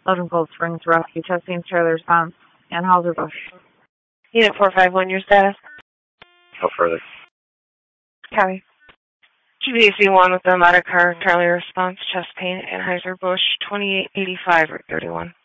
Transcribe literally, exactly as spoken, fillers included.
Logan Cold Springs Rescue, testing trailer response, Anheuser-Busch. Unit four five one, your status? No further. Copy. G B A C one with the motor car trailer response, chest pain, Anheuser-Busch, twenty-eight eighty-five, Route thirty-one.